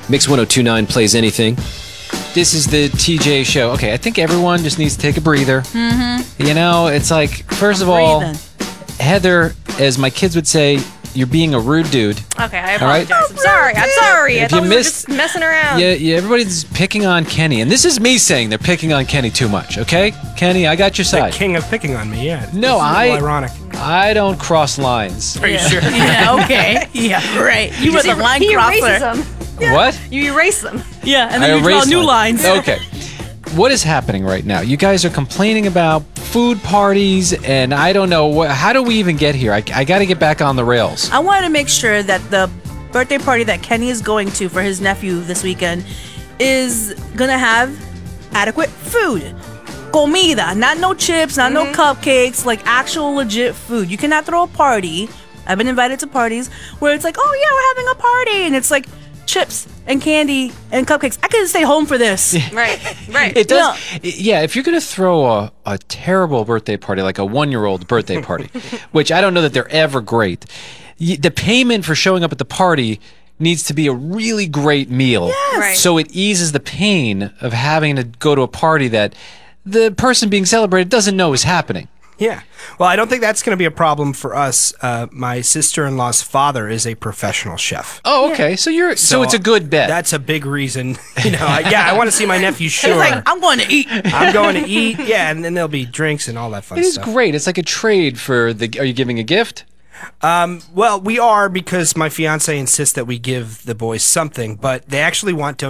Mix 1029 plays anything. This is the TJ show. Okay, I think everyone just needs to take a breather. Mm-hmm. You know, it's like, first of all, Heather, as my kids would say, you're being a rude dude. Okay, I apologize. Right? I'm sorry. I thought we were just messing around. Yeah, everybody's picking on Kenny. And this is me saying they're picking on Kenny too much, okay? Kenny, I got your side. The king of picking on me, yeah. No, ironic. I don't cross lines. Are you sure? Yeah, okay. Yeah, right. You were the line crosser. Erases them. Yeah. What? You erase them. Yeah, and then you draw new lines. Okay. What is happening right now? You guys are complaining about food parties, and I don't know, how do we even get here? I got to get back on the rails. I wanted to make sure that the birthday party that Kenny is going to for his nephew this weekend is going to have adequate food. Comida, not no chips, not no cupcakes, like actual legit food. You cannot throw a party. I've been invited to parties where it's like, oh yeah, we're having a party, and it's like chips and candy and cupcakes. I could stay home for this. Right. It does. Yeah, if you're going to throw a terrible birthday party, like a 1-year-old birthday party, which I don't know that they're ever great, the payment for showing up at the party needs to be a really great meal. Yes. Right. So it eases the pain of having to go to a party that the person being celebrated doesn't know is happening. Yeah. Well, I don't think that's going to be a problem for us. My sister-in-law's father is a professional chef. Oh, okay. So it's a good bet. That's a big reason. You know, I want to see my nephew. Sure. He's like, I'm going to eat. I'm going to eat. Yeah, and then there'll be drinks and all that fun stuff. It is great. It's like a trade for Are you giving a gift? Well, we are, because my fiance insists that we give the boys something, but they actually want